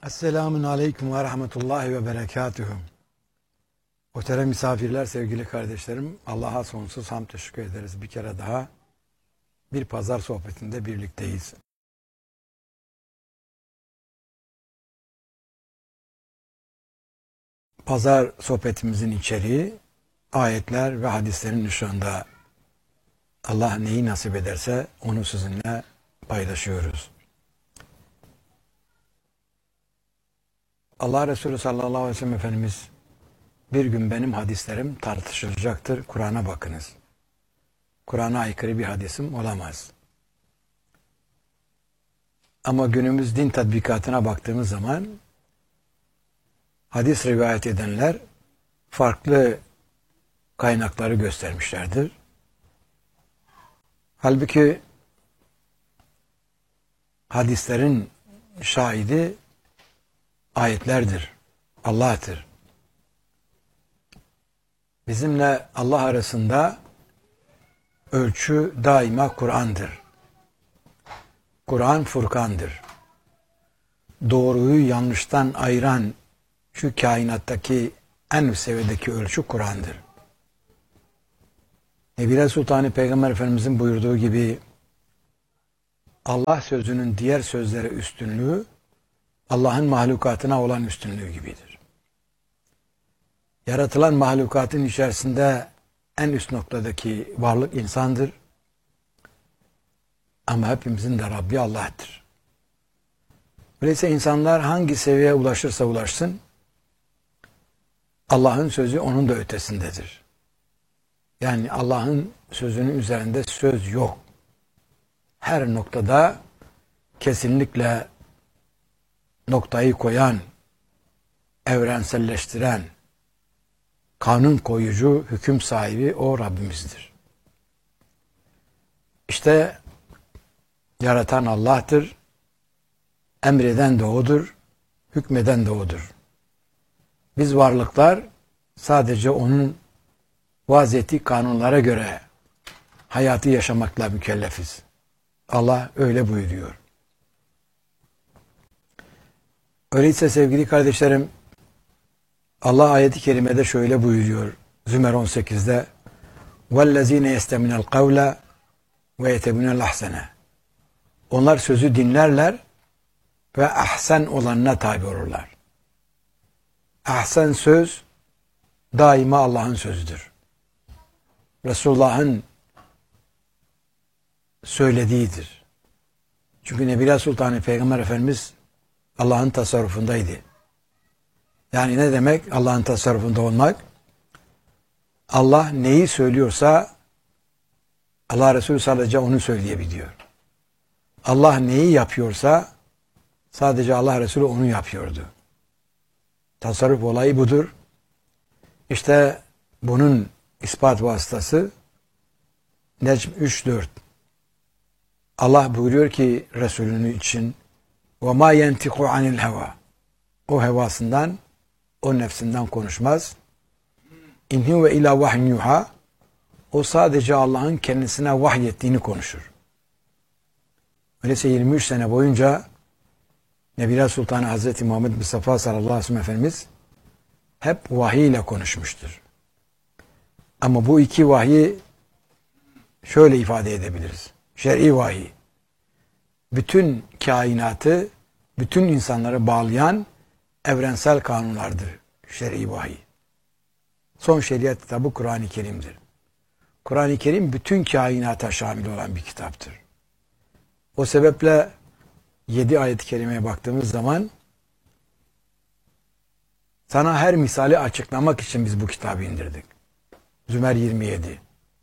Esselamun Aleyküm ve Rahmetullahi ve Berekatühü. Muhterem misafirler, sevgili kardeşlerim, Allah'a sonsuz hamd teşekkür ederiz. Bir kere daha bir pazar sohbetinde birlikteyiz. Pazar sohbetimizin içeriği ayetler ve hadislerin ışığında Allah neyi nasip ederse onu sizinle paylaşıyoruz. Allah Resulü sallallahu aleyhi ve sellem Efendimiz bir gün benim hadislerim tartışılacaktır. Kur'an'a bakınız. Kur'an'a aykırı bir hadisim olamaz. Ama günümüz din tatbikatına baktığımız zaman hadis rivayet edenler farklı kaynakları göstermişlerdir. Halbuki hadislerin şahidi ayetlerdir, Allah'tır. Bizimle Allah arasında ölçü daima Kur'an'dır. Kur'an Furkan'dır. Doğruyu yanlıştan ayıran şu kainattaki en üst seviyedeki ölçü Kur'an'dır. Nebile Sultanı Peygamber Efendimizin buyurduğu gibi Allah sözünün diğer sözlere üstünlüğü Allah'ın mahlukatına olan üstünlüğü gibidir. Yaratılan mahlukatın içerisinde en üst noktadaki varlık insandır. Ama hepimizin de Rabbi Allah'tır. Öyleyse insanlar hangi seviyeye ulaşırsa ulaşsın, Allah'ın sözü onun da ötesindedir. Yani Allah'ın sözünün üzerinde söz yok. Her noktada kesinlikle noktayı koyan, evrenselleştiren, kanun koyucu, hüküm sahibi o Rabbimizdir. İşte yaratan Allah'tır, emreden de O'dur, hükmeden de O'dur. Biz varlıklar sadece O'nun vaz ettiği kanunlara göre hayatı yaşamakla mükellefiz. Allah öyle buyuruyor. Öyleyse sevgili kardeşlerim, Allah ayeti kerimede şöyle buyuruyor. Zümer 18'de وَالَّذ۪ينَ يَسْتَمِنَ الْقَوْلَ وَيَتَبُنَ الْاَحْسَنَ Onlar sözü dinlerler ve ahsen olanına tabi olurlar. Ahsen söz daima Allah'ın sözüdür. Resulullah'ın söylediğidir. Çünkü Nebile Sultanı Peygamber Efendimiz Allah'ın tasarrufundaydı. Yani ne demek Allah'ın tasarrufunda olmak? Allah neyi söylüyorsa Allah Resulü sadece onu söyleyebiliyor. Allah neyi yapıyorsa sadece Allah Resulü onu yapıyordu. Tasarruf olayı budur. İşte bunun ispat vasıtası Necm 3-4. Allah buyuruyor ki Resulünü için وَمَا يَنْتِقُ عَنِ الْهَوَى O hevasından, o nefsinden konuşmaz. اِنْ هُوَ اِلَى وَحْنْ يُحَى O sadece Allah'ın kendisine vahyettiğini konuşur. Öyleyse 23 sene boyunca Nebile Sultanı Hazreti Muhammed Mustafa sallallahu aleyhi ve sellem Efendimiz hep vahiy ile konuşmuştur. Ama bu iki vahyi şöyle ifade edebiliriz. Şer'i vahiy. Bütün kainatı, bütün insanları bağlayan evrensel kanunlardır. Şer'i vahiy. Son şeriat kitabı Kur'an-ı Kerim'dir. Kur'an-ı Kerim bütün kainata şamil olan bir kitaptır. O sebeple 7 ayet-i kerimeye baktığımız zaman sana her misali açıklamak için biz bu kitabı indirdik. Zümer 27.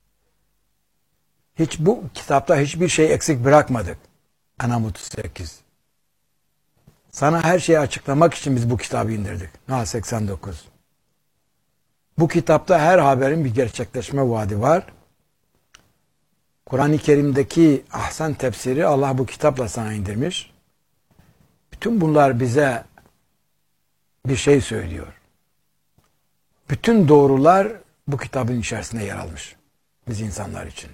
Bu kitapta hiçbir şey eksik bırakmadık. En'am 38. Sana her şeyi açıklamak için biz bu kitabı indirdik. Nahl 89. Bu kitapta her haberin bir gerçekleşme vaadi var. Kur'an-ı Kerim'deki ahsen tefsiri Allah bu kitapla sana indirmiş. Bütün bunlar bize bir şey söylüyor. Bütün doğrular bu kitabın içerisinde yer almış. Biz insanlar için.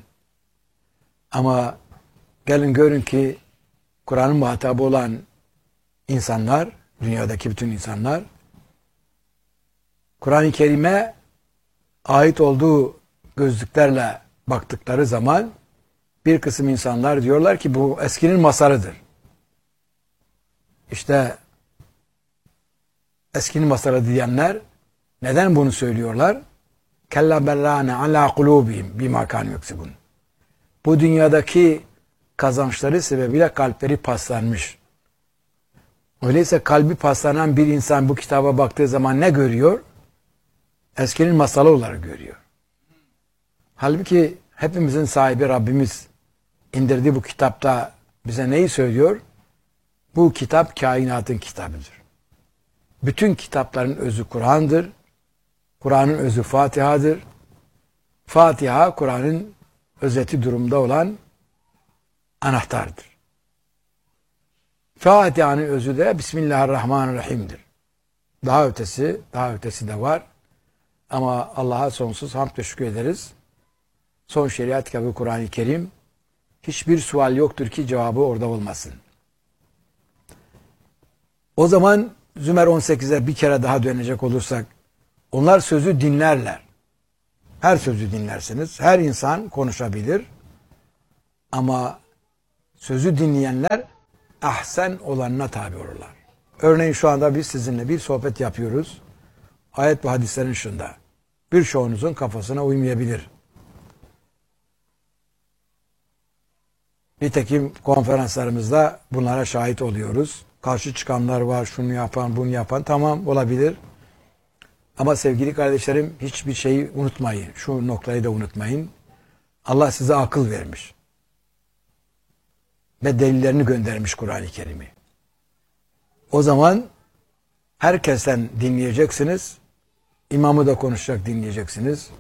Ama gelin görün ki Kur'an'ın muhatabı olan insanlar Dünyadaki bütün insanlar Kur'an-ı Kerim'e ait olduğu gözlüklerle baktıkları zaman bir kısım insanlar diyorlar ki bu eskinin masalıdır. İşte eskinin masalı diyenler neden bunu söylüyorlar? Kella bellâne alâ kulûbihim bimâ kânû yeksibûn. Bu dünyadaki kazançları sebebiyle kalpleri paslanmış. Öyleyse kalbi paslanan bir insan bu kitaba baktığı zaman ne görüyor? Eskinin masalı olarak görüyor. Halbuki hepimizin sahibi Rabbimiz indirdiği bu kitapta bize neyi söylüyor? Bu kitap kainatın kitabıdır. Bütün kitapların özü Kur'an'dır. Kur'an'ın özü Fatiha'dır. Fatiha, Kur'an'ın özeti durumda olan anahtardır. Fatiha'nın özü de Bismillahirrahmanirrahim'dir. Daha ötesi de var. Ama Allah'a sonsuz hamd ve şükür ederiz. Son şeriat kitabı Kur'an-ı Kerim. Hiçbir sual yoktur ki cevabı orada olmasın. O zaman Zümer 18'e bir kere daha dönecek olursak, onlar sözü dinlerler. Her sözü dinlersiniz. Her insan konuşabilir. Ama sözü dinleyenler ahsen olanına tabi olurlar. Örneğin şu anda biz sizinle bir sohbet yapıyoruz. Ayet ve hadislerin ışığında. Birçoğunuzun kafasına uymayabilir. Nitekim konferanslarımızda bunlara şahit oluyoruz. Karşı çıkanlar var, şunu yapan, bunu yapan. Tamam, olabilir. Ama sevgili kardeşlerim, hiçbir şeyi unutmayın. Şu noktayı da unutmayın. Allah size akıl vermiş. Ve delillerini göndermiş Kur'an-ı Kerim'i. O zaman herkesten dinleyeceksiniz. İmamı da konuşacak dinleyeceksiniz.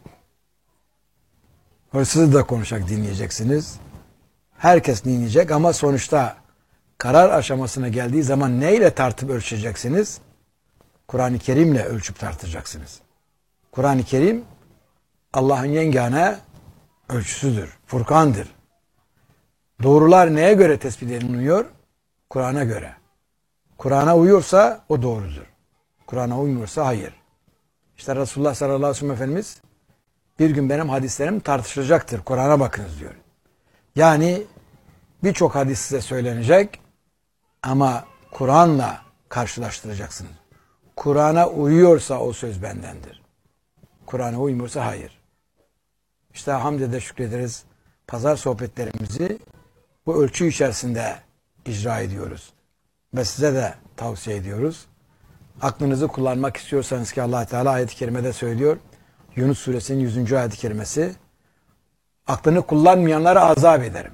Hırsızı da konuşacak dinleyeceksiniz. Herkes dinleyecek ama sonuçta karar aşamasına geldiği zaman neyle tartıp ölçeceksiniz? Kur'an-ı Kerim'le ölçüp tartacaksınız. Kur'an-ı Kerim Allah'ın yegane ölçüsüdür, Furkan'dır. Doğrular neye göre tespit ediliyor? Kur'an'a göre. Kur'an'a uyuyorsa o doğrudur. Kur'an'a uymuyorsa hayır. İşte Resulullah sallallahu aleyhi ve sellem Efendimiz bir gün benim hadislerim tartışılacaktır. Kur'an'a bakınız diyor. Yani birçok hadis size söylenecek ama Kur'an'la karşılaştıracaksınız. Kur'an'a uyuyorsa o söz bendendir. Kur'an'a uymuyorsa hayır. İşte hamd eder şükrederiz. Pazar sohbetlerimizi bu ölçü içerisinde icra ediyoruz. Ve size de tavsiye ediyoruz. Aklınızı kullanmak istiyorsanız ki Allah Teala ayet-i kerimede söylüyor. Yunus suresinin 100. ayet-i kerimesi. Aklını kullanmayanlara azap ederim.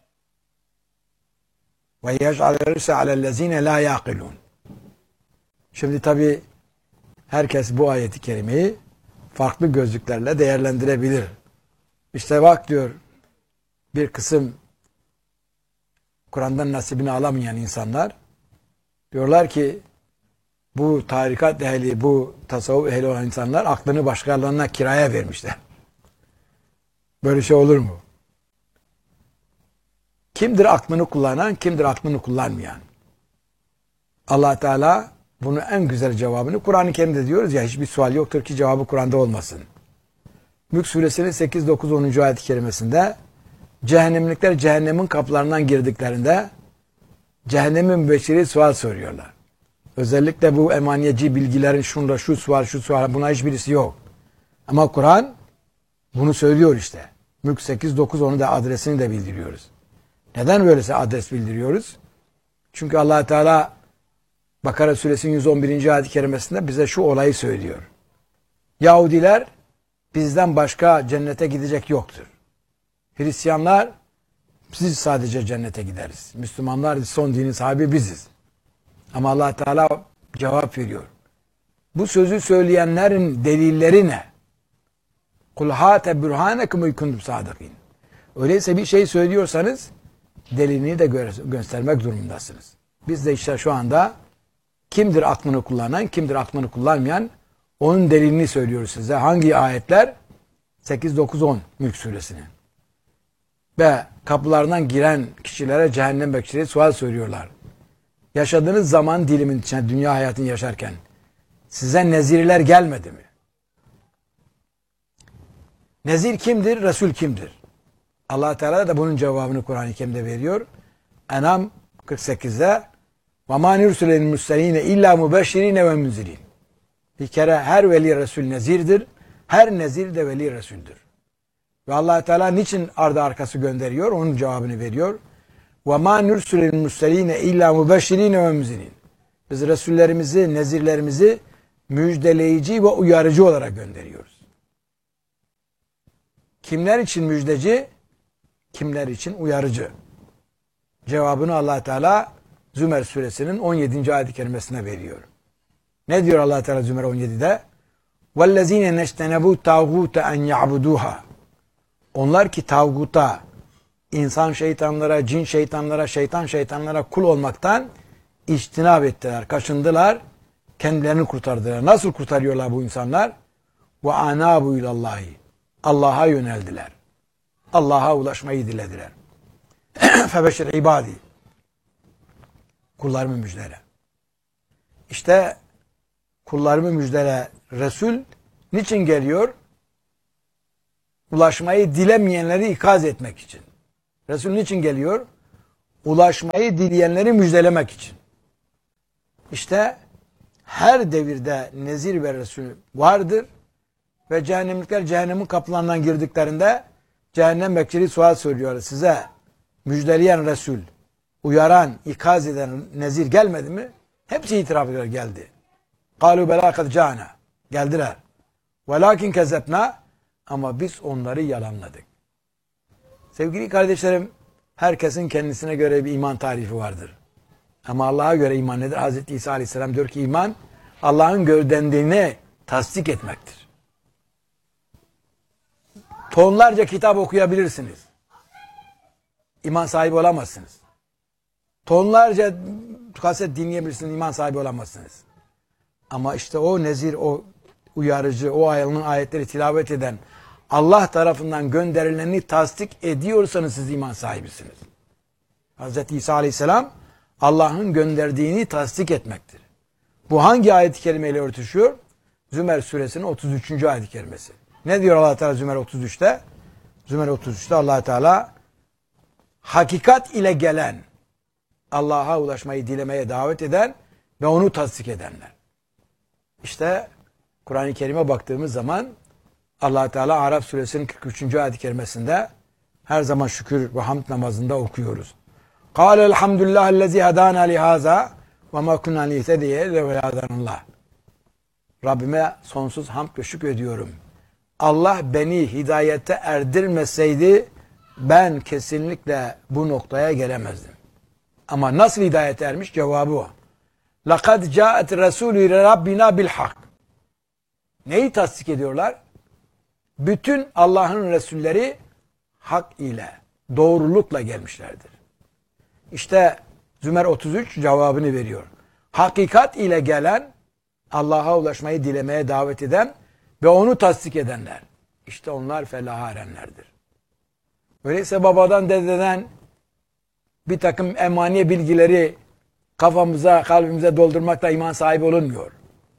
Ve yec'alirse alellezine la yaqilun. Şimdi tabi herkes bu ayeti kerimeyi farklı gözlüklerle değerlendirebilir. İşte bak diyor bir kısım Kur'an'dan nasibini alamayan insanlar diyorlar ki bu tarikat ehli, bu tasavvuf ehli olan insanlar aklını başkalarına kiraya vermişler. Böyle şey olur mu? Kimdir aklını kullanan, kimdir aklını kullanmayan? Allah Teala bunun en güzel cevabını Kur'an-ı Kerim'de diyoruz ya, hiçbir sual yoktur ki cevabı Kur'an'da olmasın. Mülk suresinin 8, 9, 10. ayet-i kerimesinde cehennemlikler cehennemin kapılarından girdiklerinde cehennemin mübeşşiri sual soruyorlar. Özellikle bu emaniyeci bilgilerin şunda şu sual buna hiçbirisi yok. Ama Kur'an bunu söylüyor işte. Mülk 8, 9, onu da adresini de bildiriyoruz. Neden böylese adres bildiriyoruz? Çünkü Allah Teala Bakara suresinin 111. ayet-i kerimesinde bize şu olayı söylüyor. Yahudiler bizden başka cennete gidecek yoktur. Hristiyanlar biz sadece cennete gideriz. Müslümanlar son dinin sahibi biziz. Ama Allah Teala cevap veriyor. Bu sözü söyleyenlerin delilleri ne? Kul hâte bürhânekum uykuntum sâdıkîn. Öyleyse bir şey söylüyorsanız delilini de göstermek durumundasınız. Biz de işte şu anda kimdir aklını kullanan, kimdir aklını kullanmayan onun delilini söylüyoruz size. Hangi ayetler? 8, 9, 10 Mülk suresinin. Ve kapılarından giren kişilere cehennem bekçileri sual soruyorlar. yaşadığınız zaman dilimin içine, dünya hayatını yaşarken size nezirler gelmedi mi? Nezir kimdir? Resul kimdir? Allah Teala da bunun cevabını Kur'an-ı Kerim'de veriyor. En'am 48'de وَمَا نُرْسُلَ الْمُرْسَلِينَ اِلَّا مُبَشِّرِينَ وَمُنْزِرِينَ. Bir kere her veli Resul nezirdir. Her nezir de veli Resul'dür. Ve Allah Teala niçin ardı arkası gönderiyor? Onun cevabını veriyor. وَمَا نُرْسُلَ الْمُرْسَلِينَ اِلَّا مُبَشِّرِينَ وَمُنْزِرِينَ. Biz Resullerimizi, nezirlerimizi müjdeleyici ve uyarıcı olarak gönderiyoruz. Kimler için müjdeci? Kimler için uyarıcı? Cevabını Allah Teala Zümer suresinin 17. ayet-i kerimesine veriyor. Ne diyor Allah Teala Zümer 17'de? وَالَّذ۪ينَ نَشْتَنَبُوا تَاغُوتَ اَنْ يَعْبُدُوهَا. Onlar ki tağuta, insan şeytanlara, cin şeytanlara, şeytanlara kul olmaktan içtinab ettiler, kaçındılar, kendilerini kurtardılar. Nasıl kurtarıyorlar bu insanlar? وَاَنَابُوا ilallahi. Allah'a yöneldiler. Allah'a ulaşmayı dilediler. فَبَشِرْ ibadi. Kullarımı müjdele. İşte kullarımı müjdele Resul niçin geliyor? Ulaşmayı dilemeyenleri ikaz etmek için. Resul niçin geliyor? Ulaşmayı dileyenleri müjdelemek için. İşte her devirde nezir ve Resul vardır ve cehennemlikler cehennemin kapılarından girdiklerinde cehennem bekçili sual soruyor. Size müjdeleyen Resul, uyaran, ikaz eden nezir gelmedi mi? Hepsi itiraf ediyor, geldi. قَالُوا بَلَا قَدْ جَاءَنَا. Geldiler. وَلَاكِنْ كَذَّبْنَا. Ama biz onları yalanladık. Sevgili kardeşlerim, herkesin kendisine göre bir iman tarifi vardır. Ama Allah'a göre iman nedir? Hazreti İsa Aleyhisselam diyor ki iman, Allah'ın gönderdiğini tasdik etmektir. Tonlarca kitap okuyabilirsiniz. İman sahibi olamazsınız. Tonlarca kaset dinleyebilirsiniz, iman sahibi olamazsınız. Ama işte o nezir, o uyarıcı, o ayetleri tilavet eden, Allah tarafından gönderileni tasdik ediyorsanız siz iman sahibisiniz. Hz. İsa Aleyhisselam Allah'ın gönderdiğini tasdik etmektir. Bu hangi ayet-i kerimeyle örtüşüyor? Zümer suresinin 33. ayet-i kerimesi. Ne diyor Allah Teala Zümer 33'te? Zümer 33'te Allah Teala hakikat ile gelen, Allah'a ulaşmayı dilemeye davet eden ve onu tasdik edenler. İşte Kur'an-ı Kerim'e baktığımız zaman Allah Teala Araf suresinin 43. ayet-i kerimesinde her zaman şükür ve hamd namazında okuyoruz. قَالَ الْحَمْدُ اللّٰهِ الَّذ۪ي هَدَانَا لِهَذَا وَمَا كُنَّا لِهْتَدِيَ لَوْلَا هَدَانَ اللّٰهِ. Rabbime sonsuz hamd ve şükür ediyorum. Allah beni hidayete erdirmeseydi ben kesinlikle bu noktaya gelemezdim. Ama nasıl hidayete ermiş? Cevabı o. لَقَدْ جَاءَتْ رَسُولُ رَبِّنَا بِالْحَقِّ. Neyi tasdik ediyorlar? Bütün Allah'ın Resulleri hak ile, doğrulukla gelmişlerdir. İşte Zümer 33 cevabını veriyor. Hakikat ile gelen, Allah'a ulaşmayı dilemeye davet eden ve onu tasdik edenler. İşte onlar felaha erenlerdir. Öyleyse babadan, dededen bir takım emani bilgileri kafamıza, kalbimize doldurmakla iman sahibi olunmuyor.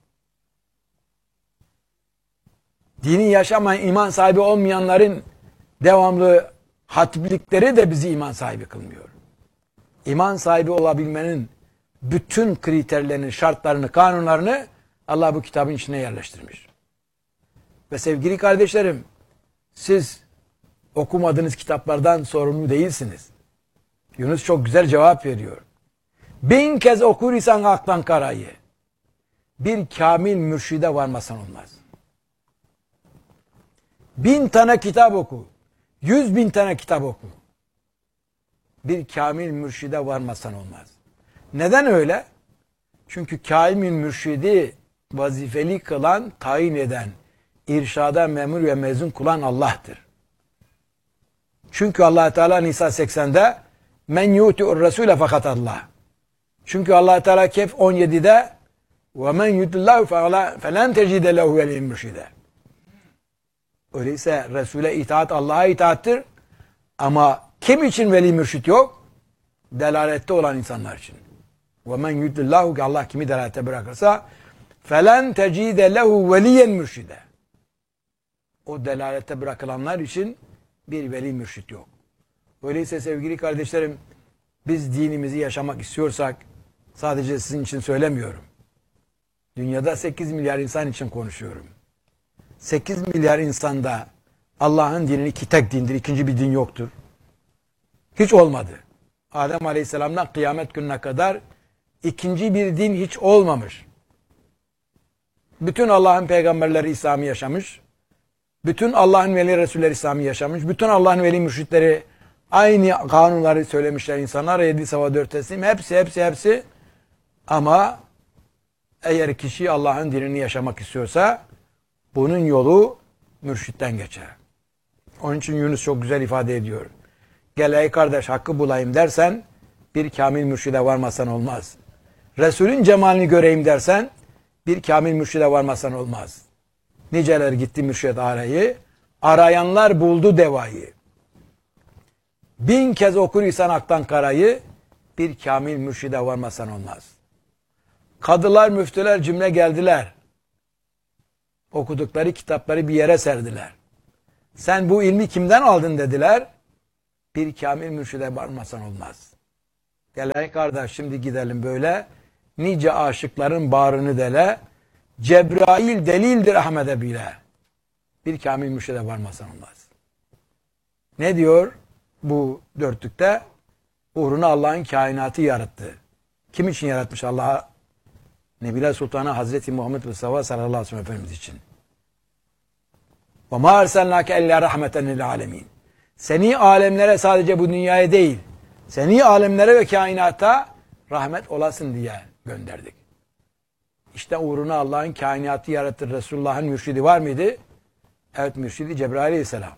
Dini yaşamayan, iman sahibi olmayanların devamlı hatiplikleri de bizi iman sahibi kılmıyor. İman sahibi olabilmenin bütün kriterlerini, şartlarını, kanunlarını Allah bu kitabın içine yerleştirmiş. Ve sevgili kardeşlerim, siz okumadığınız kitaplardan sorumlu değilsiniz. Yunus çok güzel cevap veriyor. 1000 kez okur isen aklan karayı, bir kamil mürşide varmasan olmaz. 1000 tane kitap oku, 100.000 tane kitap oku, bir kamil mürşide varmasan olmaz. Neden öyle? Çünkü kamil mürşidi vazifeli kılan, tayin eden, irşada memur ve mezun kılan Allah'tır. Çünkü Allah Teala Nisa 80'de men yuti'ur resule fakat Allah. Çünkü Allah Teala Kehf 17'de ve men yutillahu falan tecide lehu veliyen mürşide. Öyleyse Resul'e itaat Allah'a itaattir. Ama kim için veli mürşit yok? Delalette olan insanlar için. وَمَنْ يُدْلِلَّهُ ki Allah kimi delalete bırakırsa فَلَنْ تَجِيدَ لَهُ وَلِيًّا مُرْشِدًا. O delalete bırakılanlar için bir veli mürşit yok. Öyleyse sevgili kardeşlerim, biz dinimizi yaşamak istiyorsak, sadece sizin için söylemiyorum. Dünyada 8 milyar insan için konuşuyorum. 8 milyar insanda Allah'ın dinini ki tek dindir, ikinci bir din yoktur. Hiç olmadı. Adem Aleyhisselam'dan kıyamet gününe kadar ikinci bir din hiç olmamış. Bütün Allah'ın peygamberleri İslam'ı yaşamış. Bütün Allah'ın veli Resulleri İslam'ı yaşamış. Bütün Allah'ın veli mürşitleri aynı kanunları söylemişler insanlar. 7 sava 4 teslim. Hepsi. Ama eğer kişi Allah'ın dinini yaşamak istiyorsa bunun yolu mürşitten geçer. Onun için Yunus çok güzel ifade ediyor. Gel ey kardeş hakkı bulayım dersen bir kamil mürşide varmasan olmaz. Resulün cemalini göreyim dersen bir kamil mürşide varmasan olmaz. Niceler gitti mürşid arayı, arayanlar buldu devayı. 1000 kez okur isen aktan karayı, bir kamil mürşide varmasan olmaz. Kadılar, müftüler cümle geldiler. Okudukları kitapları bir yere serdiler. Sen bu ilmi kimden aldın dediler. Bir kamil mürşide varmasan olmaz. Gel ey kardeş şimdi gidelim böyle. Nice aşıkların bağrını dele. Cebrail delildir Ahmet'e bile. Bir kamil mürşide varmasan olmaz. Ne diyor bu dörtlükte? Uğruna Allah'ın kainatı yarattı. Kim için yaratmış Allah'a? Nebiler Sultanı Hazreti Muhammed Mustafa sallallahu aleyhi ve sellem Efendimiz için. وَمَا اَرْسَلْنَاكَ اَلَّا رَحْمَةً لِلْعَالَمِينَ. Seni alemlere sadece bu dünyaya değil, seni alemlere ve kainata rahmet olasın diye gönderdik. İşte uğruna Allah'ın kainatı yaratır. Resulullah'ın mürşidi var mıydı? Evet, mürşidi Cebrail aleyhisselam.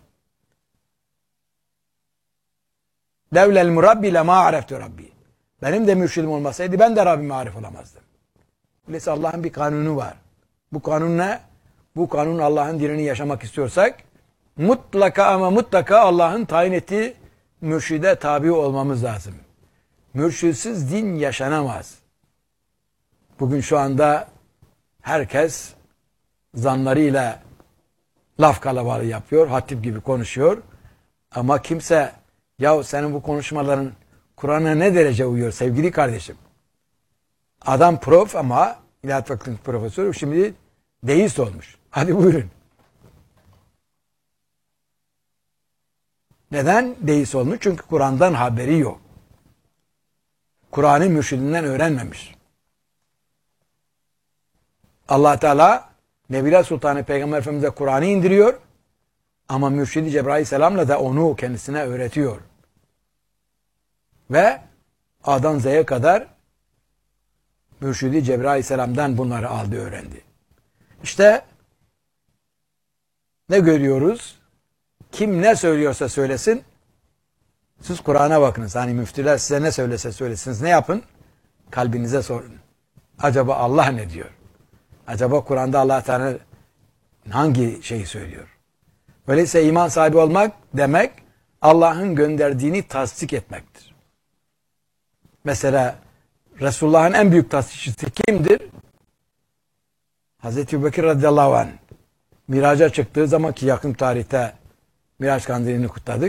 Levlel murabbi lema areftu rabbi. Benim de mürşidim olmasaydı ben de Rabbime arif olamazdım. Öyleyse Allah'ın bir kanunu var. Bu kanun ne? Bu kanun Allah'ın dinini yaşamak istiyorsak mutlaka Allah'ın tayin ettiği mürşide tabi olmamız lazım. Mürşitsiz din yaşanamaz. Bugün şu anda herkes zanlarıyla laf kalabalığı yapıyor, hatip gibi konuşuyor. Ama kimse ya senin bu konuşmaların Kur'an'a ne derece uyuyor sevgili kardeşim? Adam prof ama İlahiyat Fakültesi profesörü şimdi deist olmuş. Hadi buyurun. Neden deist olmuş? Çünkü Kur'an'dan haberi yok. Kur'an'ın mürşidinden öğrenmemiş. Allah Teala Nebiler Sultanı Peygamber Efendimiz'e Kur'an'ı indiriyor ama mürşidi Cebrail Aleyhisselam'la da onu kendisine öğretiyor. Ve A'dan Z'ye kadar mürşidi Cebrail Aleyhisselam'dan bunları aldı, öğrendi. İşte ne görüyoruz? Kim ne söylüyorsa söylesin, siz Kur'an'a bakınız. Hani müftüler size ne söylese söylesiniz, ne yapın? Kalbinize sorun. Acaba Allah ne diyor? Acaba Kur'an'da Allah Teala hangi şeyi söylüyor? Öyleyse iman sahibi olmak demek Allah'ın gönderdiğini tasdik etmektir. Mesela Resulullah'ın en büyük tasdikçisi kimdir? Hazreti Ebubekir radıyallahu anh. Miraca çıktığı zaman ki yakın tarihte Miraç kandilini kutladık.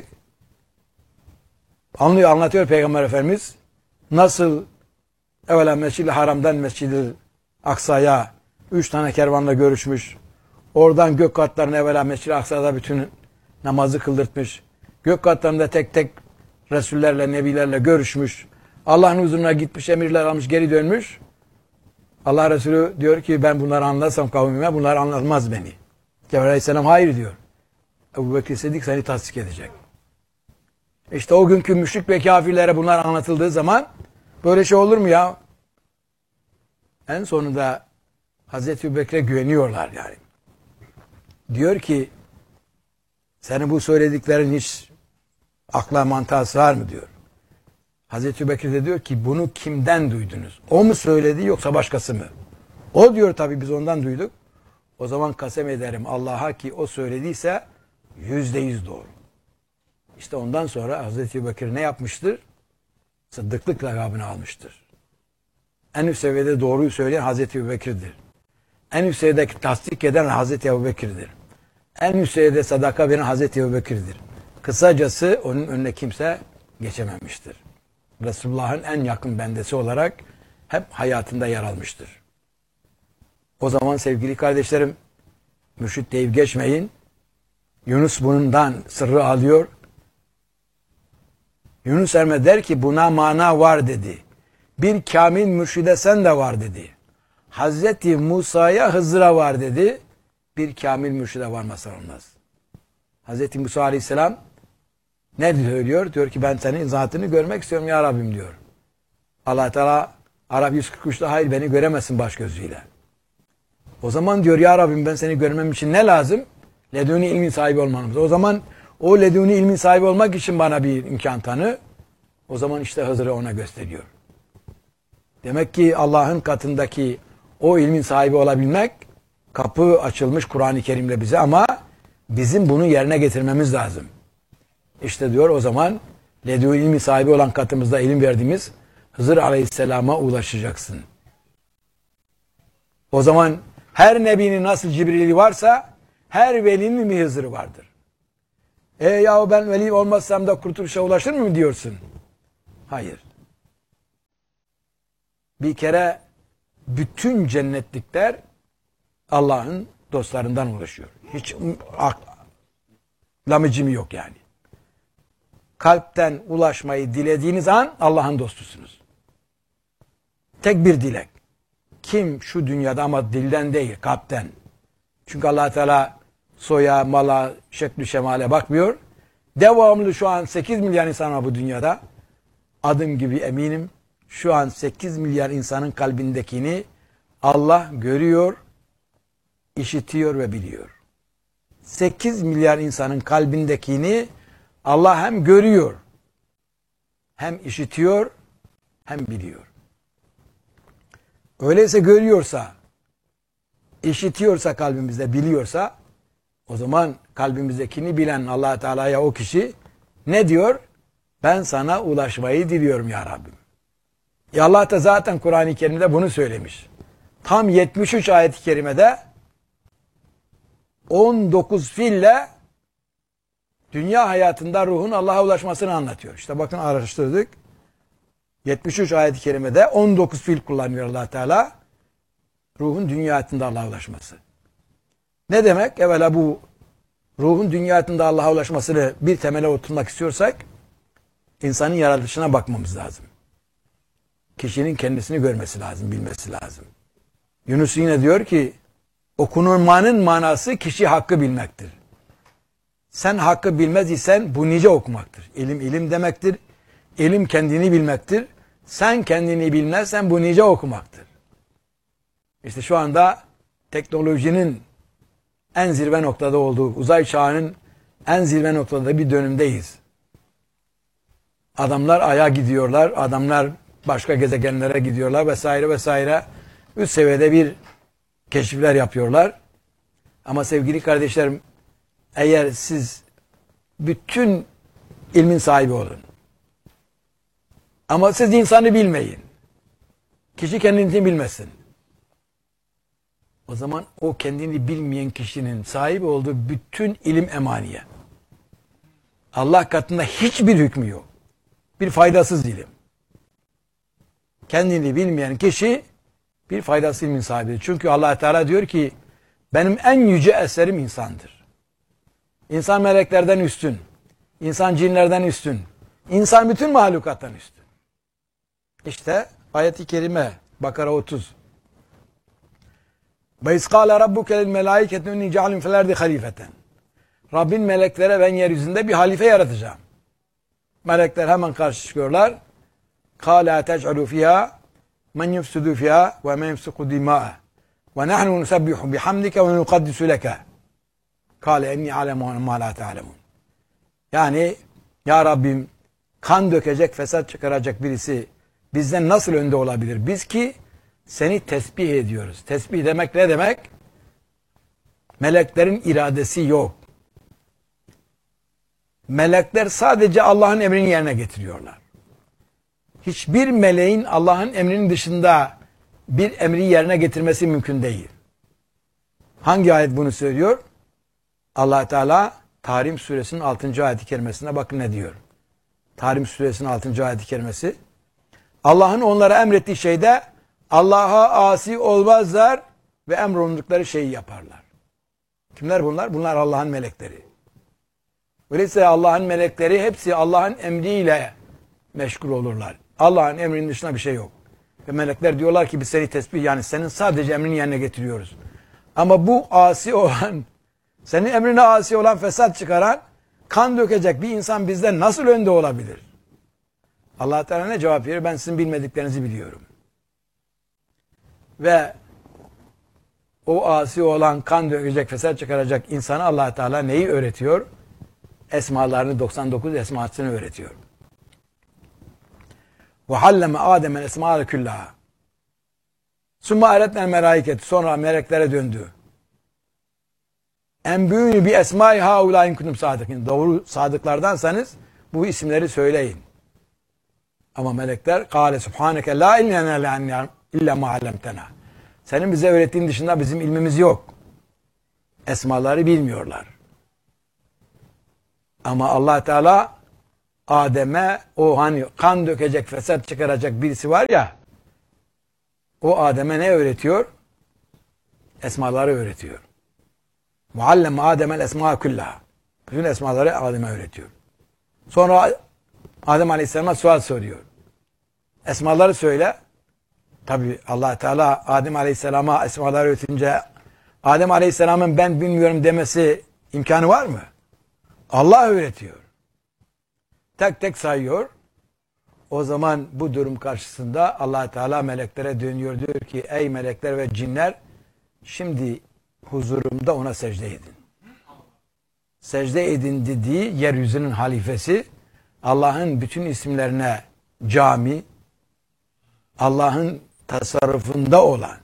Anlatıyor Peygamber Efendimiz nasıl evvela Mescid-i Haram'dan Mescid-i Aksa'ya 3 tane kervanla görüşmüş. Oradan gök katlarına evvela Mescid-i Aksa'da bütün namazı kıldırtmış. Gök katlarında tek tek Resullerle, Nebilerle görüşmüş. Allah'ın huzuruna gitmiş, emirler almış, geri dönmüş. Allah Resulü diyor ki ben bunları anlatsam kavmime bunlar anlatmaz beni. Cebrail Aleyhisselam hayır diyor. Ebubekir Sıddık seni tasdik edecek. İşte o günkü müşrik ve kafirlere bunlar anlatıldığı zaman böyle şey olur mu ya? En sonunda Hazreti Ebubekir'e güveniyorlar yani. Diyor ki senin bu söylediklerin hiç akla mantığa sığar mı diyor. Hazreti Ebubekir de diyor ki bunu kimden duydunuz? O mu söyledi yoksa başkası mı? O diyor tabii biz ondan duyduk. O zaman kasem ederim Allah'a ki o söylediyse %100 doğru. İşte ondan sonra Hazreti Ebubekir ne yapmıştır? Sıddıklık lakabını almıştır. En üst seviyede doğruyu söyleyen Hazreti Ebubekir'dir. En üst seviyede tasdik eden Hazreti Ebubekir'dir. En üst seviyede sadaka veren Hazreti Ebubekir'dir. Kısacası onun önüne kimse geçememiştir. Resulullah'ın en yakın bendesi olarak hep hayatında yer almıştır. O zaman sevgili kardeşlerim, mürşit deyip geçmeyin. Yunus bundan sırrı alıyor. Yunus Emre der ki buna mana var dedi. Bir kamil mürşide sen de var dedi. Hazreti Musa'ya Hızır'a var dedi. Bir kamil mürşide varmasa olmaz. Hazreti Musa Aleyhisselam ne söylüyor? Diyor ki ben senin zatını görmek istiyorum ya Rabbim diyor. Allah Teala Arap 143'te hayır beni göremezsin baş gözüyle. O zaman diyor ya Rabbim ben seni görmem için ne lazım? Leduni ilmin sahibi olmamız. O zaman o leduni ilmin sahibi olmak için bana bir imkan tanı. O zaman işte Hızır'ı ona gösteriyor. Demek ki Allah'ın katındaki o ilmin sahibi olabilmek kapı açılmış Kur'an-ı Kerim'le bize ama bizim bunu yerine getirmemiz lazım. İşte diyor o zaman leduni ilmin sahibi olan katımızda ilim verdiğimiz Hızır Aleyhisselam'a ulaşacaksın. O zaman her nebinin nasıl Cibril'i varsa her velinin bir Hızır'ı vardır. Yahu ben veli olmazsam da kurtuluşa ulaşır mı diyorsun? Hayır. Bir kere bütün cennetlikler Allah'ın dostlarından oluşuyor. Hiç lamıcımı yok yani. Kalpten ulaşmayı dilediğiniz an Allah'ın dostusunuz. Tek bir dilek. Kim şu dünyada ama dilden değil kalpten. Çünkü Allah Teala soya, mala, şekli, şemale bakmıyor. Devamlı şu an 8 milyar insan var bu dünyada. Adım gibi eminim şu an 8 milyar insanın kalbindekini Allah görüyor, işitiyor ve biliyor. 8 milyar insanın kalbindekini Allah hem görüyor, hem işitiyor, hem biliyor. Öyleyse görüyorsa, işitiyorsa kalbimizde, biliyorsa o zaman kalbimizdekini bilen Allah Teala'ya o kişi ne diyor? Ben sana ulaşmayı diliyorum ya Rabbim. Allah da zaten Kur'an-ı Kerim'de bunu söylemiş. Tam 73 ayet-i kerimede 19 fiille dünya hayatında ruhun Allah'a ulaşmasını anlatıyor. İşte bakın araştırdık. 73 ayet-i kerimede 19 fiil kullanıyor Allah Teala. Ruhun dünya hayatında Allah'a ulaşması. Ne demek? Evvela bu ruhun dünya hayatında Allah'a ulaşmasını bir temele oturtmak istiyorsak insanın yaratılışına bakmamız lazım. Kişinin kendisini görmesi lazım, bilmesi lazım. Yunus yine diyor ki okunulmanın manası kişi hakkı bilmektir. Sen hakkı bilmez isen bu nice okumaktır. İlim ilim demektir. İlim kendini bilmektir. Sen kendini bilmezsen bu nice okumaktır. İşte şu anda teknolojinin en zirve noktada olduğu, uzay çağının en zirve noktada bir dönümdeyiz. Adamlar Ay'a gidiyorlar, adamlar başka gezegenlere gidiyorlar vesaire vesaire. Üst seviyede bir keşifler yapıyorlar. Ama sevgili kardeşlerim, eğer siz bütün ilmin sahibi olun. Ama siz insanı bilmeyin. Kişi kendini bilmesin. O zaman o kendini bilmeyen kişinin sahip olduğu bütün ilim emaniye. Allah katında hiçbir hükmü yok. Bir faydasız ilim. Kendini bilmeyen kişi bir faydasız ilmin sahibidir. Çünkü Allah Teala diyor ki benim en yüce eserim insandır. İnsan meleklerden üstün. İnsan cinlerden üstün. İnsan bütün mahlukattan üstün. İşte ayet-i kerime Bakara 30. Ve izkâle rabbuke lil melâiketi inni cealin fil ardi halifeten. Rabbin meleklere ben yeryüzünde bir halife yaratacağım. Melekler hemen karşı çıkıyorlar. Kâlâ tec'alû fîhâ men yufsidû fîhâ ve men yufsiku dimâ'e ve nahnu nusebbihu bihamdike ve nukaddisu leke. Kâle enni alemu mâ lâ te'alemun. Yani ya Rabbim kan dökecek, fesat çıkaracak birisi bizden nasıl önde olabilir? Biz ki seni tesbih ediyoruz. Tesbih demek ne demek? Meleklerin iradesi yok. Melekler sadece Allah'ın emrini yerine getiriyorlar. Hiçbir meleğin Allah'ın emrinin dışında bir emri yerine getirmesi mümkün değil. Hangi ayet bunu söylüyor? Allah Teala Tahrim suresinin 6. ayet-i kerimesine bakın ne diyor. Tahrim suresinin 6. ayet-i kerimesi. Allah'ın onlara emrettiği şeyde Allah'a asi olmazlar ve emrolundukları şeyi yaparlar. Kimler bunlar? Bunlar Allah'ın melekleri. Öyleyse Allah'ın melekleri hepsi Allah'ın emriyle meşgul olurlar. Allah'ın emrinin dışında bir şey yok. Ve melekler diyorlar ki biz seni tesbih, yani senin sadece emrini yerine getiriyoruz. Ama bu asi olan, senin emrine asi olan, fesat çıkaran, kan dökecek bir insan bizden nasıl önde olabilir? Allah Teala ne cevap verir? Ben sizin bilmediklerinizi biliyorum. Ve o asi olan, kan dökecek, fesat çıkaracak insana Allah Teala neyi öğretiyor? Esmalarını, 99 esmasını öğretiyor. وَحَلَّمَ آدَمَ الْاَسْمَاءَ كُلَّهَا ثُمَّ اَرَتْنَا الْمَلَائِكَةِ Sonra meleklere döndü. اَنْبُونِ بِاَسْمَاءِ هَاُولَٰئِنْ كُنْتُمْ صَادِقِينَ Doğru sadıklardansanız bu isimleri söyleyin. Ama melekler قَالَ سُبْحَانَكَ لَا اِلْنَا اِلَّا مَا عَلَّمْتَنَا Senin bize öğrettiğin dışında bizim ilmimiz yok. Esmaları bilmiyorlar. Ama Allah Teala Adem'e o hani kan dökecek, fesat çıkaracak birisi var ya, o Adem'e ne öğretiyor? Esmaları öğretiyor. Muallem Adem'el esma kullaha. Bütün esmaları Adem'e öğretiyor. Sonra Adem Aleyhisselam'a sual soruyor. Esmaları söyle. Tabi Allah Teala Adem Aleyhisselam'a esmaları öğretince Adem Aleyhisselam'ın ben bilmiyorum demesi imkanı var mı? Allah öğretiyor. Tek tek sayıyor. O zaman bu durum karşısında Allah Teala meleklere dönüyor, diyor ki ey melekler ve cinler, şimdi huzurumda ona secde edin. Secde edin dediği yeryüzünün halifesi, Allah'ın bütün isimlerine cami, Allah'ın tasarrufunda olan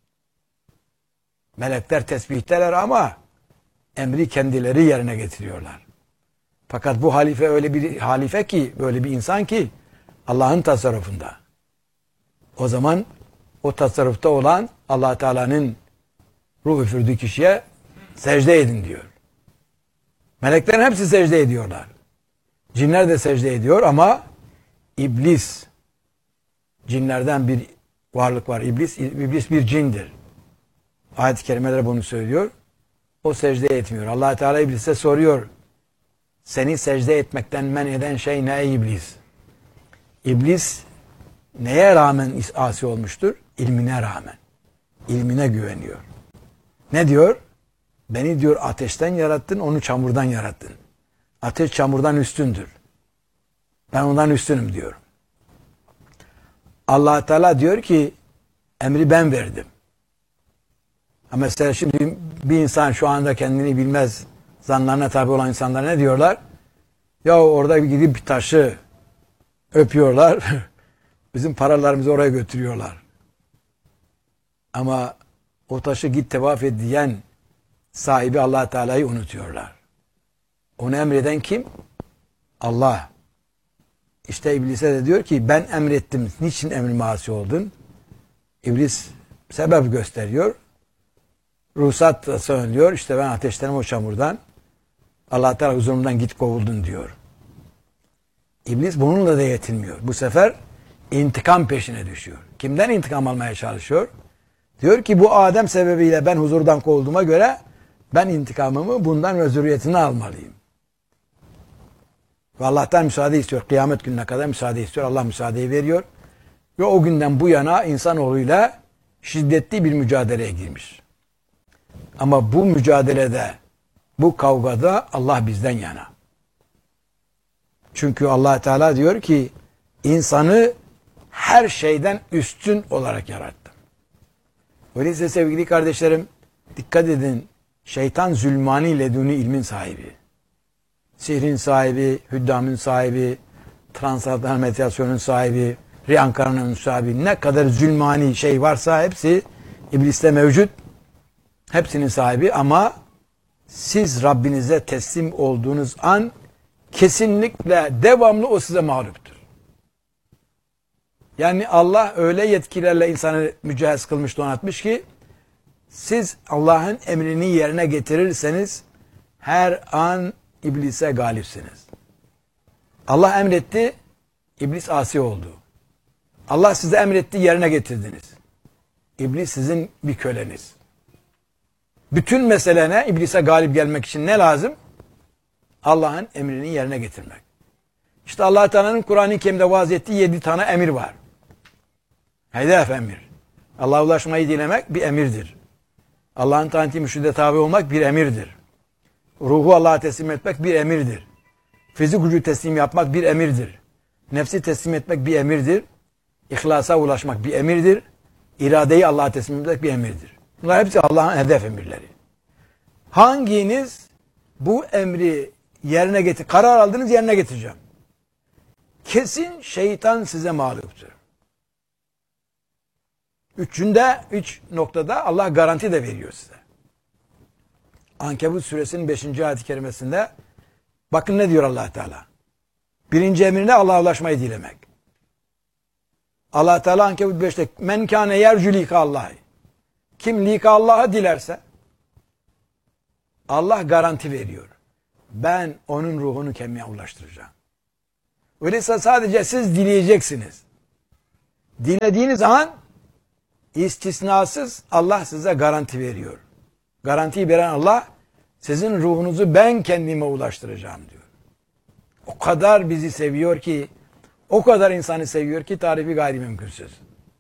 melekler tesbihdeler ama emri kendileri yerine getiriyorlar. Fakat bu halife öyle bir halife ki, böyle bir insan ki Allah'ın tasarrufunda. O zaman o tasarrufta olan Allah Teala'nın ruh üfürdüğü kişiye secde edin diyor. Meleklerin hepsi secde ediyorlar. Cinler de secde ediyor ama iblis, cinlerden bir varlık var. İblis bir cindir. Ayet-i kerimeler bunu söylüyor. O secde etmiyor. Allah Teala iblise soruyor. Seni secde etmekten men eden şey ne ey iblis? İblis neye rağmen asi olmuştur? İlmine rağmen. İlmine güveniyor. Ne diyor? Beni diyor ateşten yarattın, onu çamurdan yarattın. Ateş çamurdan üstündür. Ben ondan üstünüm diyor. Allah Teala diyor ki emri ben verdim. Ama mesela şimdi bir insan şu anda kendini bilmez zanlarına tabi olan insanlar ne diyorlar? Ya orada gidip bir taşı öpüyorlar. Bizim paralarımızı oraya götürüyorlar. Ama o taşı git tevaf et diyen sahibi Allah Teala'yı unutuyorlar. Onu emreden kim? Allah. İşte iblise de diyor ki ben emrettim. Niçin emrime asi oldun? İblis sebep gösteriyor. Ruhsat da söylüyor. İşte ben ateşlerim o çamurdan. Allah Teala huzurumdan git kovuldun diyor. İblis bununla da yetinmiyor. Bu sefer intikam peşine düşüyor. Kimden intikam almaya çalışıyor? Diyor ki bu Adem sebebiyle ben huzurdan kovulduğuma göre ben intikamımı bundan ve zürriyetine almalıyım. Ve Allah'tan müsaade istiyor. Kıyamet gününe kadar müsaade istiyor. Allah müsaadeyi veriyor. Ve o günden bu yana insanoğluyla şiddetli bir mücadeleye girmiş. Ama bu mücadelede, bu kavgada Allah bizden yana. Çünkü Allah Teala diyor ki insanı her şeyden üstün olarak yarattım. Öyleyse sevgili kardeşlerim dikkat edin, şeytan zulmani leduni ilmin sahibi. Sihrin sahibi, hüddamın sahibi, transantal meditasyonun sahibi, reenkarnasyonun sahibi, ne kadar zulmani şey varsa hepsi ibliste mevcut. Hepsinin sahibi ama siz Rabbinize teslim olduğunuz an kesinlikle devamlı o size mağluptur. Yani Allah öyle yetkilerle insanı mücehhez kılmış, donatmış ki siz Allah'ın emrini yerine getirirseniz her an iblise galipsiniz. Allah emretti, iblis asi oldu. Allah size emretti, yerine getirdiniz. İblis sizin bir köleniz. Bütün mesele ne? İblise galip gelmek için ne lazım? Allah'ın emrini yerine getirmek. İşte Allah Teala'nın Kur'an-ı Kerim'de vaaz ettiği 7 tane emir var. Hedef emir. Allah'a ulaşmayı dilemek bir emirdir. Allah'ın tanıtı mürşide tabi olmak bir emirdir. Ruhu Allah'a teslim etmek bir emirdir. Fizik gücü teslim yapmak bir emirdir. Nefsi teslim etmek bir emirdir. İhlasa ulaşmak bir emirdir. İradeyi Allah'a teslim etmek bir emirdir. Bunlar hepsi Allah'ın hedef emirleri. Hanginiz bu emri yerine karar aldınız, yerine getireceğim. Kesin şeytan size mağluptur. Üç noktada Allah garanti de veriyor size. Ankebut suresinin 5. ayet-i kerimesinde bakın ne diyor Allah Teala. Birinci emrine Allah'a ulaşmayı dilemek. Allah Teala Ankebut 5'te men kâne yercü lika Allah'ı. Kim lika Allah'ı dilerse Allah garanti veriyor. Ben onun ruhunu kendime ulaştıracağım. Öyleyse sadece siz dileyeceksiniz. Dilediğiniz an istisnasız Allah size garanti veriyor. Garantiyi veren Allah sizin ruhunuzu ben kendime ulaştıracağım diyor. O kadar bizi seviyor ki, o kadar insanı seviyor ki tarifi gayri mümkünsüz.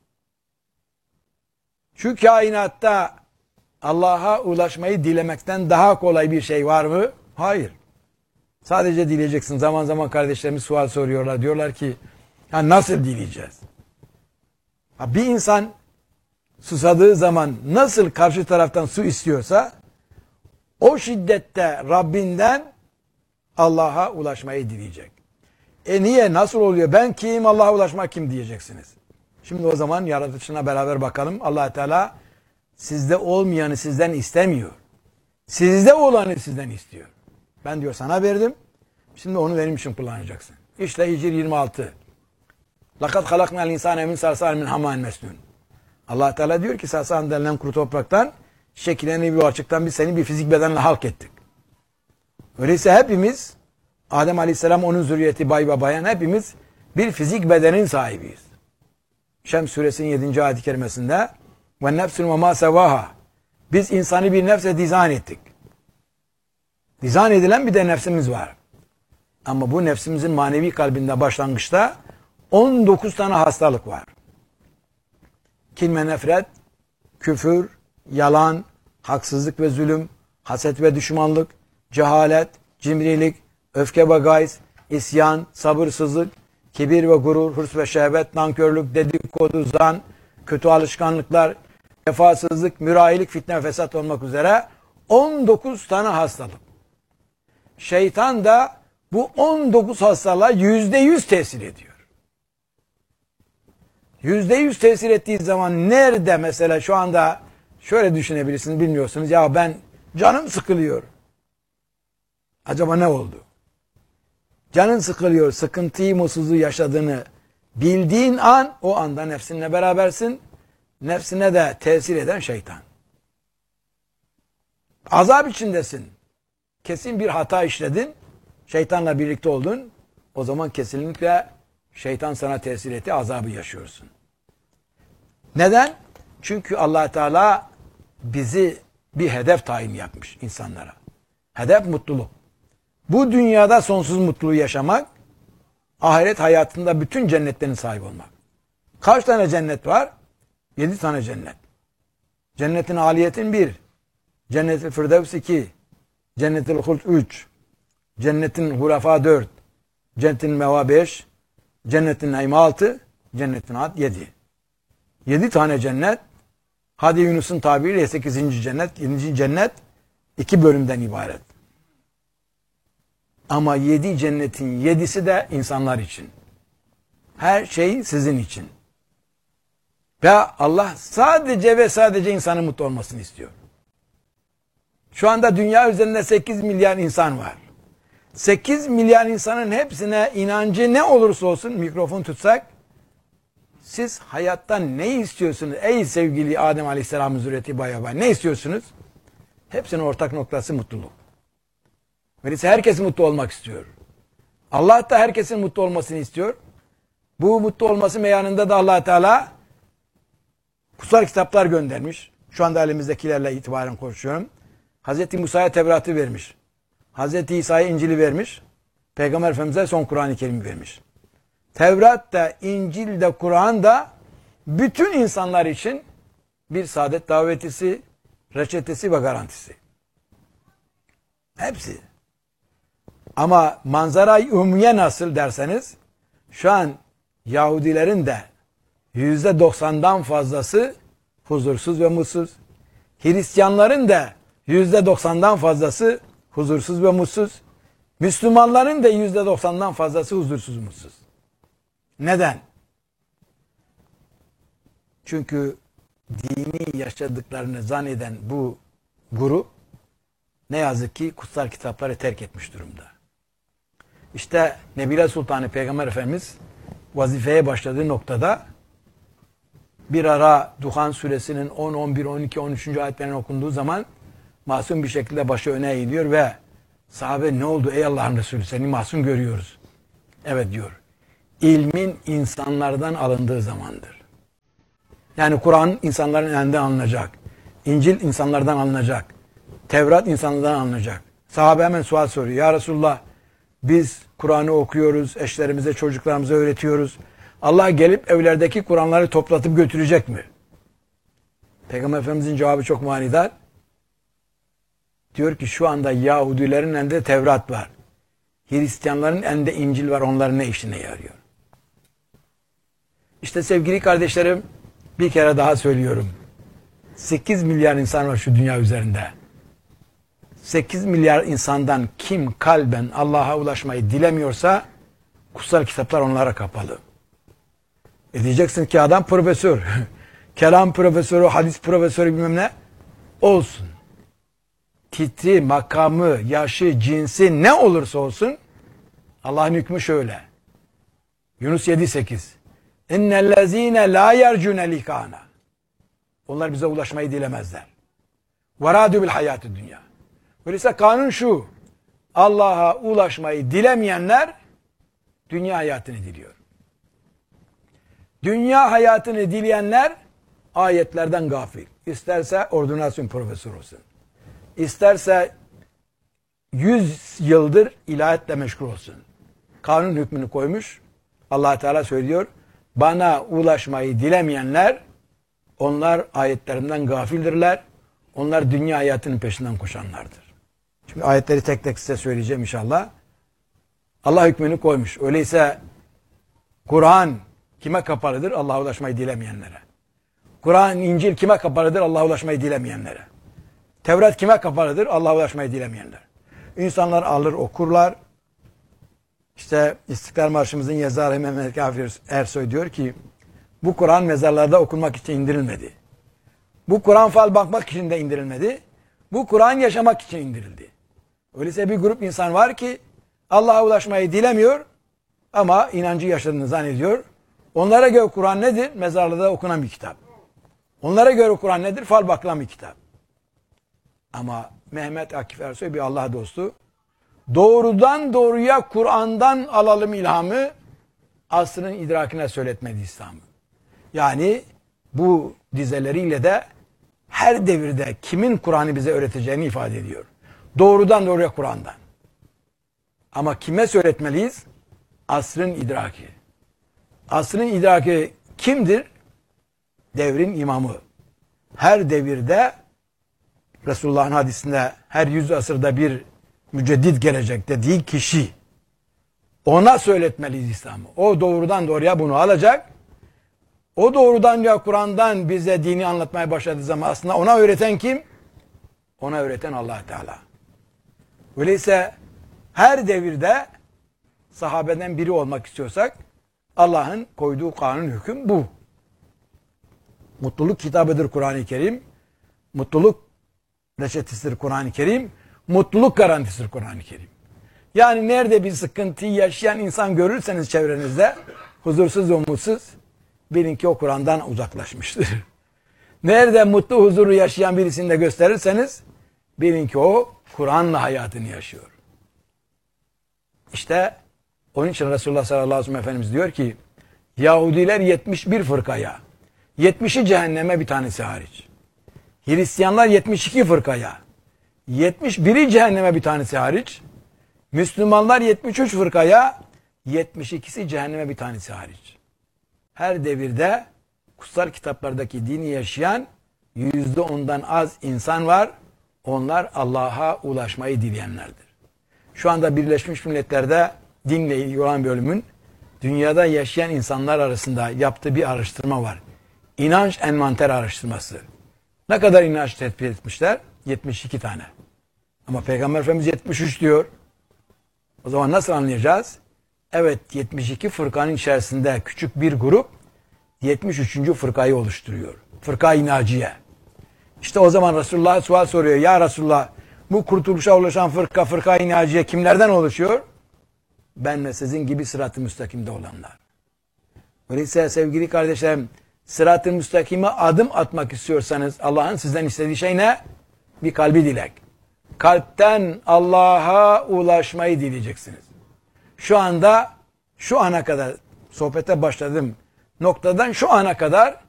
Şu kainatta Allah'a ulaşmayı dilemekten daha kolay bir şey var mı? Hayır. Sadece dileyeceksin. Zaman zaman kardeşlerimiz sual soruyorlar. Diyorlar ki ya nasıl dileyeceğiz? Bir insan susadığı zaman nasıl karşı taraftan su istiyorsa o şiddette Rabbinden Allah'a ulaşmayı dileyecek. Niye? Nasıl oluyor? Ben kim? Allah'a ulaşmak kim diyeceksiniz. Şimdi o zaman yaratıcına beraber bakalım. Allah Teala sizde olmayanı sizden istemiyor. Sizde olanı sizden istiyor. Ben diyor sana verdim. Şimdi onu benim için kullanacaksın. İşte Hicr 26. لَقَدْ خَلَقْنَا الْاِنْسَانَ مِنْ سَلْسَالٍ مِنْ حَمَانٍ مَسْنُونَ. Allah Teala diyor ki salsan denilen kuru topraktan şekillenen bir açıktan biz seni bir fizik bedenle halk ettik. Öyleyse hepimiz Adem Aleyhisselam onun zürriyeti bay ve bayan hepimiz bir fizik bedenin sahibiyiz. Şems suresinin 7. ayet-i kerimesinde ve nefsün ve ma sevaha. Biz insanı bir nefse dizayn ettik. Dizayn edilen bir de nefsimiz var. Ama bu nefsimizin manevi kalbinde başlangıçta 19 tane hastalık var. Kin ve nefret, küfür, yalan, haksızlık ve zulüm, haset ve düşmanlık, cehalet, cimrilik, öfke ve gayz, isyan, sabırsızlık, kibir ve gurur, hırs ve şehvet, nankörlük, dedikodu, zan, kötü alışkanlıklar, vefasızlık, mürahilik, fitne ve fesat olmak üzere 19 tane hastalık. Şeytan da bu 19 hastalığa %100 tesir ediyor. %100 tesir ettiği zaman nerede mesela şu anda şöyle düşünebilirsiniz bilmiyorsunuz. Ya ben canım sıkılıyor. Acaba ne oldu? Canın sıkılıyor, sıkıntıyı, mutsuzluğu yaşadığını bildiğin an o anda nefsinle berabersin. Nefsine de tesir eden şeytan. Azap içindesin. Kesin bir hata işledin. Şeytanla birlikte oldun. O zaman kesinlikle şeytan sana tesir etti, azabı yaşıyorsun. Neden? Çünkü Allah Teala bizi bir hedef tayin yapmış insanlara. Hedef mutluluk. Bu dünyada sonsuz mutluluğu yaşamak, ahiret hayatında bütün cennetlerin sahibi olmak. Kaç tane cennet var? 7 tane cennet. Cennetin aliyetin 1, Cennet-i Firdevs 2, Cennet-i Hult 3, Cennetin Hurafa 4, Cennetin Meva 5, Cennetin Naim 6, Cennetin Ad 7. 7 tane cennet. Hadi Yunus'un tabiriyle 8. cennet, 7. cennet 2 bölümden ibaret. Ama 7 cennetin 7'si de insanlar için. Her şey sizin için. Ve Allah sadece ve sadece insanın mutlu olmasını istiyor. Şu anda dünya üzerinde 8 milyar insan var. 8 milyar insanın hepsine inancı ne olursa olsun mikrofon tutsak Siz hayattan ne istiyorsunuz? Ey sevgili Adem Aleyhisselam'ın zürriyeti bayaba ne istiyorsunuz? Hepsinin ortak noktası mutluluk. Öyleyse herkes mutlu olmak istiyor. Allah da herkesin mutlu olmasını istiyor. Bu mutlu olması meyanında da Allah Teala kutsal kitaplar göndermiş. Şu anda elimizdekilerle itibaren konuşuyorum. Hz. Musa'ya Tevrat'ı vermiş. Hz. İsa'ya İncil'i vermiş. Peygamber Efendimiz'e son Kur'an-ı Kerim'i vermiş. Tevrat da, İncil de, Kur'an da bütün insanlar için bir saadet davetisi, reçetesi ve garantisi. Hepsi. Ama manzara-i umumiye nasıl derseniz, şu an Yahudilerin de %90'dan fazlası huzursuz ve mutsuz. Hristiyanların da %90'dan fazlası huzursuz ve mutsuz. Müslümanların da %90'dan fazlası huzursuz, mutsuz. Neden? Çünkü dini yaşadıklarını zanneden bu grup ne yazık ki kutsal kitapları terk etmiş durumda. İşte Nebile Sultanı Peygamber Efendimiz vazifeye başladığı noktada bir ara Duhan suresinin 10, 11, 12, 13. ayetlerini okunduğu zaman masum bir şekilde başı öne eğiliyor ve sahabe ne oldu ey Allah'ın Resulü seni masum görüyoruz. Evet diyor. İlmin insanlardan alındığı zamandır. Yani Kur'an insanların elinden alınacak. İncil insanlardan alınacak. Tevrat insanlardan alınacak. Sahabe hemen sual soruyor. Ya Resulullah biz Kur'an'ı okuyoruz, eşlerimize, çocuklarımıza öğretiyoruz. Allah gelip evlerdeki Kur'anları toplatıp götürecek mi? Peygamber Efendimizin cevabı çok manidar. Diyor ki şu anda Yahudilerin elinde Tevrat var. Hristiyanların elinde İncil var. Onların ne işine yarıyor? İşte sevgili kardeşlerim bir kere daha söylüyorum. 8 milyar insan var şu dünya üzerinde. 8 milyar insandan kim kalben Allah'a ulaşmayı dilemiyorsa kutsal kitaplar onlara kapalı. Diyeceksin ki adam profesör. Kelam profesörü, hadis profesörü bilmem ne. Olsun. Titri, makamı, yaşı, cinsi ne olursa olsun Allah'ın hükmü şöyle. Yunus 7-8. İnnellezîne lâ yercûne likâna. Onlar bize ulaşmayı dilemezler. Varâdü bil hayâtü dünya. Öyleyse kanun şu. Allah'a ulaşmayı dilemeyenler dünya hayatını diliyor. Dünya hayatını dileyenler ayetlerden gafil. İsterse ordinasyon profesör olsun. İsterse 100 yıldır ilahiyetle meşgul olsun. Kanun hükmünü koymuş. Allah Teala söylüyor. Bana ulaşmayı dilemeyenler onlar ayetlerimden gafildirler. Onlar dünya hayatının peşinden koşanlardır. Şimdi ayetleri tek tek size söyleyeceğim inşallah. Allah hükmünü koymuş. Öyleyse Kur'an kime kapalıdır? Allah'a ulaşmayı dilemeyenlere. Kur'an, İncil kime kapalıdır? Allah'a ulaşmayı dilemeyenlere. Tevrat kime kapalıdır? Allah'a ulaşmayı dilemeyenler. İnsanlar alır okurlar. İşte İstiklal Marşımızın yazarı Mehmet Kafir Ersoy diyor ki bu Kur'an mezarlarda okunmak için indirilmedi. Bu Kur'an fal bakmak için de indirilmedi. Bu Kur'an yaşamak için indirildi. Öyleyse bir grup insan var ki Allah'a ulaşmayı dilemiyor ama inancı yaşadığını zannediyor. Onlara göre Kur'an nedir? Mezarlarda okunan bir kitap. Onlara göre Kur'an nedir? Fal bakılan bir kitap. Ama Mehmet Akif Ersoy bir Allah dostu. Doğrudan doğruya Kur'an'dan alalım ilhamı, asrın idrakine söyletmedi İslam'ı. Yani bu dizeleriyle de her devirde kimin Kur'an'ı bize öğreteceğini ifade ediyor. Doğrudan doğruya Kur'an'dan. Ama kime söyletmeliyiz? Asrın idraki. Asrın idraki kimdir? Devrin imamı. Her devirde Resulullah'ın hadisinde her 100 asırda bir müceddit gelecek dediği kişi. Ona söyletmeliyiz İslam'ı. O doğrudan doğruya bunu alacak. O doğrudan ya Kur'an'dan bize dini anlatmaya başladığı zaman aslında ona öğreten kim? Ona öğreten Allah Teala. Öyleyse her devirde sahabeden biri olmak istiyorsak Allah'ın koyduğu kanun hüküm bu. Mutluluk kitabıdır Kur'an-ı Kerim. Mutluluk reçetesidir Kur'an-ı Kerim. Mutluluk garantisidir Kur'an-ı Kerim. Yani nerede bir sıkıntıyı yaşayan insan görürseniz çevrenizde huzursuz ve umutsuz bilin ki o Kur'an'dan uzaklaşmıştır. Nerede mutlu huzuru yaşayan birisini de gösterirseniz bilin ki o Kur'an'la hayatını yaşıyor. İşte onun için Resulullah sallallahu aleyhi ve sellem Efendimiz diyor ki Yahudiler 71 fırkaya, 70'i cehenneme bir tanesi hariç. Hristiyanlar 72 fırkaya, 71'i cehenneme bir tanesi hariç. Müslümanlar 73 fırkaya, 72'si cehenneme bir tanesi hariç. Her devirde kutsal kitaplardaki dini yaşayan %10'dan az insan var. Onlar Allah'a ulaşmayı dileyenlerdir. Şu anda Birleşmiş Milletler'de dinle ilgili olan bölümün dünyada yaşayan insanlar arasında yaptığı bir araştırma var. İnanç envanter araştırması. Ne kadar inanç tespit etmişler? 72 tane. Ama Peygamber Efendimiz 73 diyor. O zaman nasıl anlayacağız? Evet, 72 fırkanın içerisinde küçük bir grup 73. fırkayı oluşturuyor. Fırka-i Naciye. İşte o zaman Resulullah sual soruyor. Ya Resulullah, bu kurtuluşa ulaşan Fırka-i Naciye kimlerden oluşuyor? Ben ve sizin gibi sırat-ı müstakimde olanlar. Öyleyse sevgili kardeşlerim, sırat-ı müstakime adım atmak istiyorsanız Allah'ın sizden istediği şey ne? Bir kalbi dilek. Kalpten Allah'a ulaşmayı dileyeceksiniz. Şu anda, şu ana kadar sohbete başladığım noktadan şu ana kadar